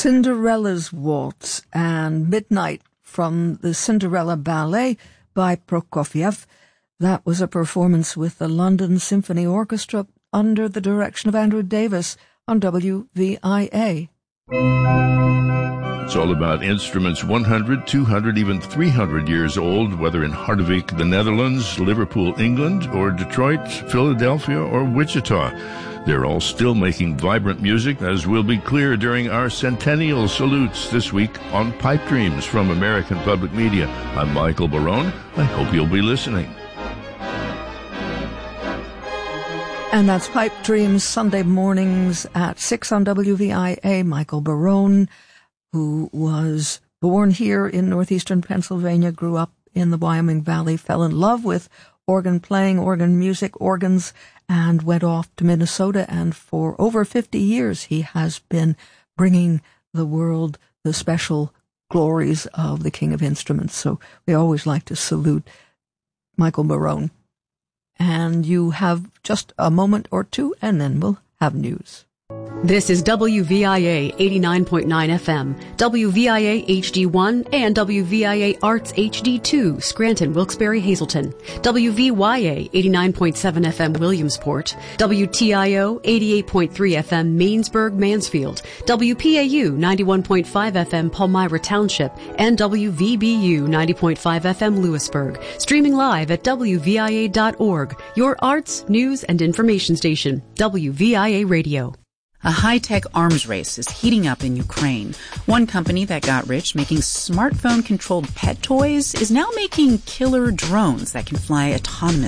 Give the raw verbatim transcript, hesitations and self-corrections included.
Cinderella's Waltz and Midnight from the Cinderella Ballet by Prokofiev. That was a performance with the London Symphony Orchestra under the direction of Andrew Davis on W V I A. It's all about instruments one hundred, two hundred, even three hundred years old, whether in Harderwijk, the Netherlands, Liverpool, England, or Detroit, Philadelphia, or Wichita. They're all still making vibrant music, as will be clear during our centennial salutes this week on Pipe Dreams from American Public Media. I'm Michael Barone. I hope you'll be listening. And that's Pipe Dreams, Sunday mornings at six on W V I A. Michael Barone, who was born here in northeastern Pennsylvania, grew up in the Wyoming Valley, fell in love with organ playing, organ music, organs, and went off to Minnesota. And for over fifty years, he has been bringing the world the special glories of the King of Instruments. So we always like to salute Michael Barone. And you have just a moment or two, and then we'll have news. This is W V I A eighty-nine point nine F M, W V I A H D one, and W V I A Arts H D two, Scranton, Wilkes-Barre, Hazleton, W V Y A eighty-nine point seven F M, Williamsport, W T I O eighty-eight point three F M, Mainsburg, Mansfield, W P A U ninety-one point five F M, Palmyra Township, and W V B U ninety point five F M, Lewisburg. Streaming live at W V I A dot org, your arts, news, and information station, W V I A Radio. A high-tech arms race is heating up in Ukraine. One company that got rich making smartphone-controlled pet toys is now making killer drones that can fly autonomously.